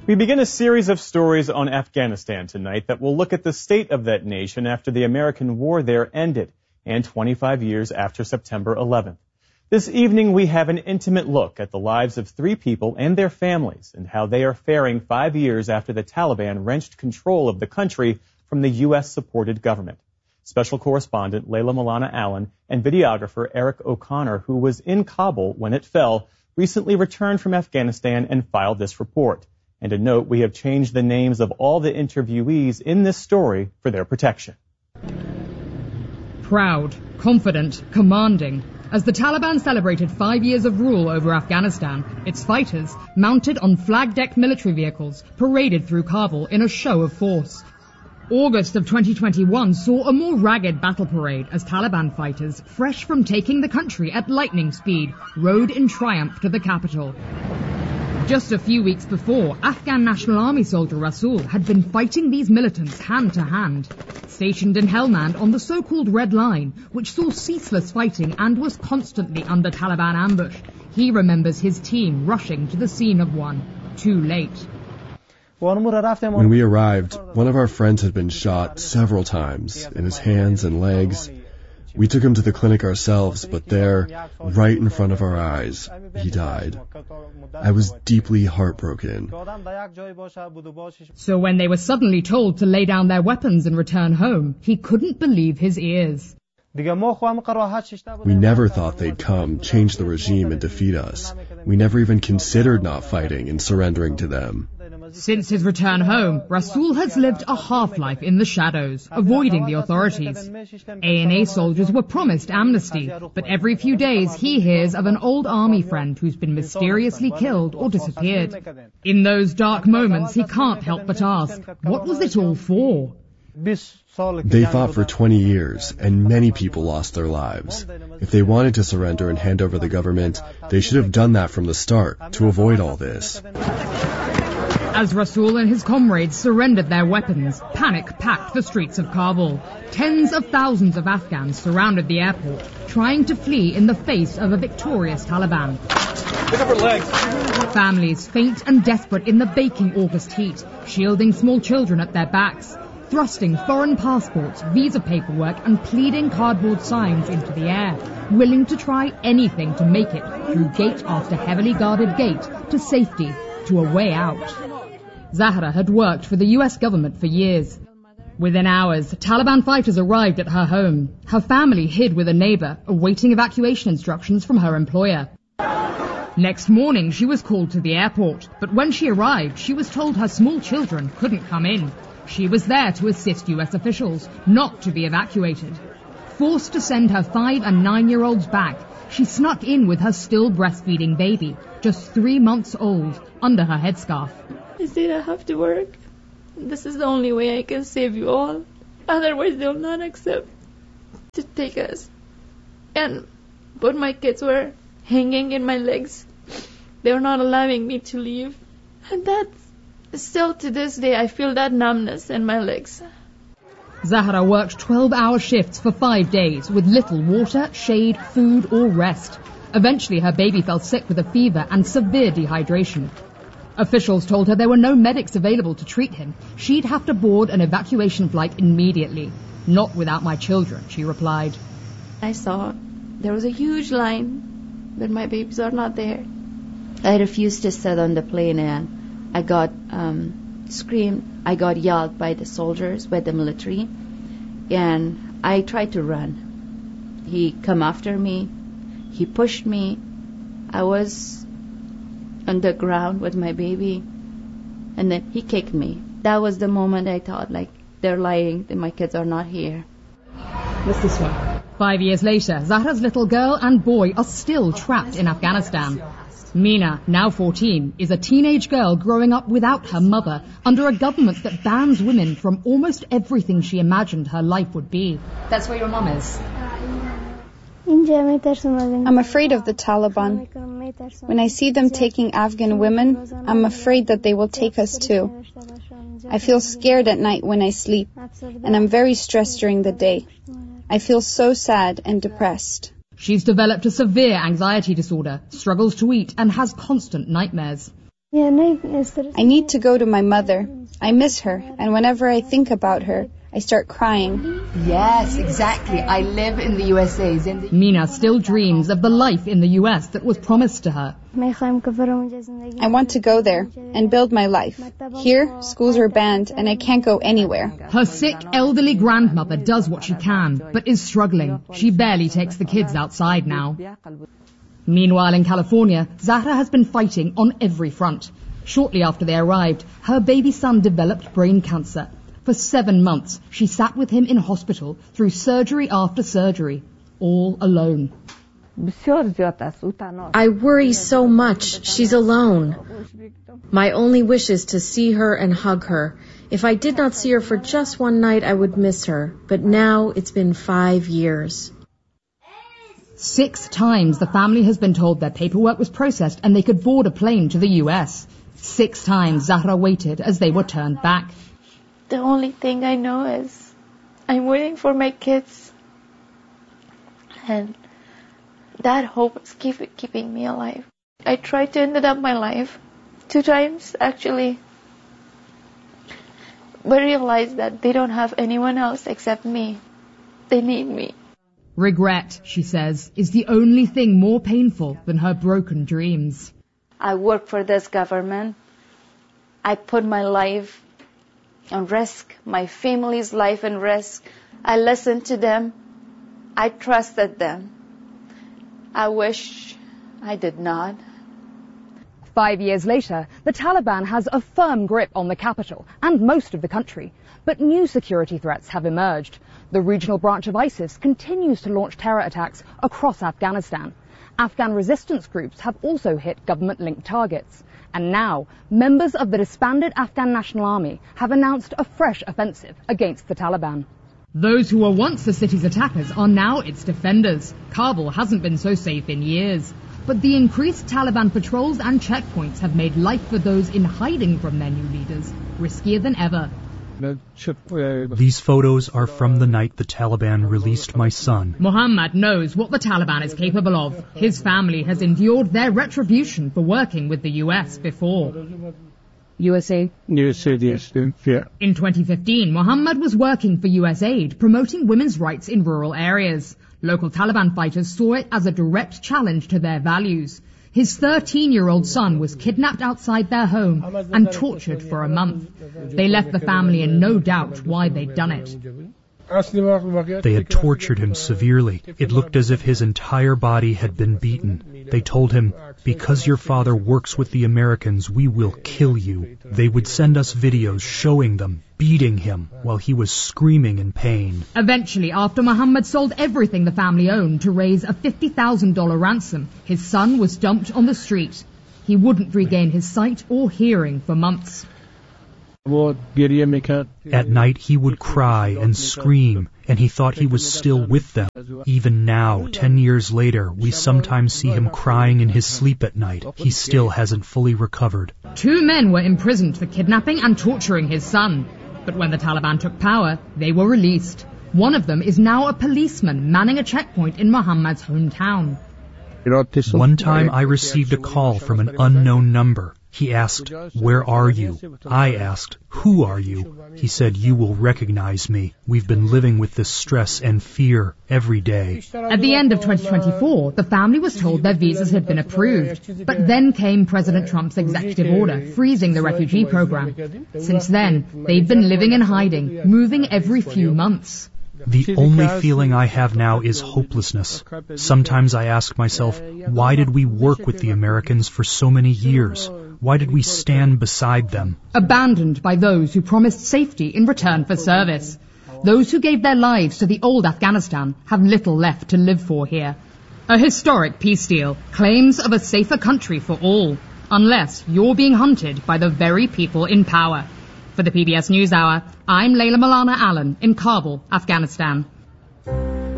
We begin a series of stories on Afghanistan tonight that will look at the state of that nation after the American war there ended and 25 years after September 11th. This evening we have an intimate look at the lives of 3 people and their families and how they are faring 5 years after the Taliban wrenched control of the country from the U.S.-supported government. Special correspondent Layla Milana Allen and videographer Eric O'Connor, who was in Kabul when it fell, recently returned from Afghanistan and filed this report. And a note, we have changed the names of all the interviewees in this story for their protection. Proud, confident, commanding. As the Taliban celebrated 5 years of rule over Afghanistan, its fighters, mounted on flag-decked military vehicles, paraded through Kabul in a show of force. August of 2021 saw a more ragged battle parade as Taliban fighters, fresh from taking the country at lightning speed, rode in triumph to the capital. Just a few weeks before, Afghan National Army soldier Rasul had been fighting these militants hand to hand. Stationed in Helmand on the so-called Red Line, which saw ceaseless fighting and was constantly under Taliban ambush, he remembers his team rushing to the scene of one, too late. When we arrived, one of our friends had been shot several times in his hands and legs. We took him to the clinic ourselves, but there, right in front of our eyes, he died. I was deeply heartbroken. So when they were suddenly told to lay down their weapons and return home, he couldn't believe his ears. We never thought they'd come, change the regime, and defeat us. We never even considered not fighting and surrendering to them. Since his return home, Rasul has lived a half-life in the shadows, avoiding the authorities. ANA soldiers were promised amnesty, but every few days he hears of an old army friend who's been mysteriously killed or disappeared. In those dark moments, he can't help but ask, what was it all for? They fought for 20 years, and many people lost their lives. If they wanted to surrender and hand over the government, they should have done that from the start, to avoid all this. As Rasul and his comrades surrendered their weapons, panic packed the streets of Kabul. Tens of thousands of Afghans surrounded the airport, trying to flee in the face of a victorious Taliban. Pick up her legs. Families faint and desperate in the baking August heat, shielding small children at their backs, thrusting foreign passports, visa paperwork and pleading cardboard signs into the air, willing to try anything to make it through gate after heavily guarded gate to safety, to a way out. Zahra had worked for the US government for years. Within hours, Taliban fighters arrived at her home. Her family hid with a neighbor, awaiting evacuation instructions from her employer. Next morning, she was called to the airport, but when she arrived, she was told her small children couldn't come in. She was there to assist US officials, not to be evacuated. Forced to send her 5- and 9-year-olds back, she snuck in with her still breastfeeding baby, just 3 months old, under her headscarf. I said I have to work. This is the only way I can save you all. Otherwise they will not accept to take us. But my kids were hanging in my legs. They were not allowing me to leave. And that's still to this day I feel that numbness in my legs. Zahra worked 12-hour shifts for 5 days with little water, shade, food or rest. Eventually her baby fell sick with a fever and severe dehydration. Officials told her there were no medics available to treat him. She'd have to board an evacuation flight immediately. Not without my children, she replied. I saw there was a huge line, but my babies are not there. I refused to sit on the plane and I got I got yelled by the soldiers, by the military, and I tried to run. He come after me, he pushed me. I was on the ground with my baby, and then he kicked me. That was the moment I thought, like, they're lying, that my kids are not here. What's this one? 5 years later, Zahra's little girl and boy are still trapped in Afghanistan. Mina, now 14, is a teenage girl growing up without her mother, under a government that bans women from almost everything she imagined her life would be. That's where your mom is. I'm afraid of the Taliban. When I see them taking Afghan women, I'm afraid that they will take us too. I feel scared at night when I sleep, and I'm very stressed during the day. I feel so sad and depressed. She's developed a severe anxiety disorder, struggles to eat, and has constant nightmares. I need to go to my mother. I miss her, and whenever I think about her, I start crying. Yes, exactly. I live in the USA. Mina still dreams of the life in the US that was promised to her. I want to go there and build my life. Here, schools are banned and I can't go anywhere. Her sick, elderly grandmother does what she can, but is struggling. She barely takes the kids outside now. Meanwhile, in California, Zahra has been fighting on every front. Shortly after they arrived, her baby son developed brain cancer. For 7 months, she sat with him in hospital through surgery after surgery, all alone. I worry so much. She's alone. My only wish is to see her and hug her. If I did not see her for just one night, I would miss her. But now it's been 5 years. 6 times the family has been told their paperwork was processed and they could board a plane to the US. 6 times Zahra waited as they were turned back. The only thing I know is I'm waiting for my kids. And that hope is keeping me alive. I tried to end up my life 2 times, actually. But realized that they don't have anyone else except me. They need me. Regret, she says, is the only thing more painful than her broken dreams. I work for this government. I put my life on risk, my family's life in risk. I listened to them. I trusted them. I wish I did not. 5 years later, the Taliban has a firm grip on the capital and most of the country. But new security threats have emerged. The regional branch of ISIS continues to launch terror attacks across Afghanistan. Afghan resistance groups have also hit government-linked targets. And now, members of the disbanded Afghan National Army have announced a fresh offensive against the Taliban. Those who were once the city's attackers are now its defenders. Kabul hasn't been so safe in years. But the increased Taliban patrols and checkpoints have made life for those in hiding from their new leaders riskier than ever. These photos are from the night the Taliban released my son. Muhammad knows what the Taliban is capable of. His family has endured their retribution for working with the US before. USA? Yes. In 2015, Muhammad was working for USAID, promoting women's rights in rural areas. Local Taliban fighters saw it as a direct challenge to their values. His 13-year-old son was kidnapped outside their home and tortured for a month. They left the family in no doubt why they'd done it. They had tortured him severely. It looked as if his entire body had been beaten. They told him, "Because your father works with the Americans, we will kill you." They would send us videos showing them beating him while he was screaming in pain. Eventually, after Muhammad sold everything the family owned to raise a $50,000 ransom, his son was dumped on the street. He wouldn't regain his sight or hearing for months. At night he would cry and scream, and he thought he was still with them. Even now, 10 years later, we sometimes see him crying in his sleep at night. He still hasn't fully recovered. 2 men were imprisoned for kidnapping and torturing his son. But when the Taliban took power, they were released. One of them is now a policeman manning a checkpoint in Muhammad's hometown. One time I received a call from an unknown number. He asked, "Where are you?" I asked, "Who are you?" He said, "You will recognize me. We've been living with this stress and fear every day." At the end of 2024, the family was told their visas had been approved. But then came President Trump's executive order, freezing the refugee program. Since then, they've been living in hiding, moving every few months. The only feeling I have now is hopelessness. Sometimes I ask myself, why did we work with the Americans for so many years? Why did we stand beside them? Abandoned by those who promised safety in return for service. Those who gave their lives to the old Afghanistan have little left to live for here. A historic peace deal, claims of a safer country for all, unless you're being hunted by the very people in power. For the PBS NewsHour, I'm Layla Milana Allen in Kabul, Afghanistan.